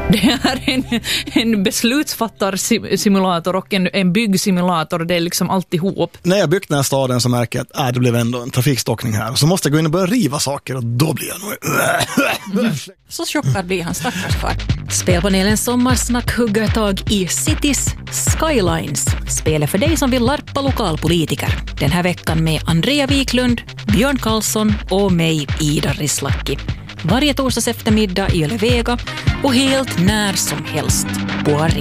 Det är en beslutsfattarsimulator och en byggsimulator. Det är liksom alltihop. När jag byggt den här staden så märker jag att det blev ändå en trafikstockning här. Så måste jag gå in och börja riva saker och då blir jag nog... Så chockad blir han, stackars far. Spelpanelens sommarsnack hugger tag i Cities Skylines. Spelet för dig som vill larpa lokalpolitiker. Den här veckan med Andrea Wiklund, Björn Karlsson och mig, Ida Rislaki. Varje torsdags eftermiddag i Yle Vega och helt när som helst på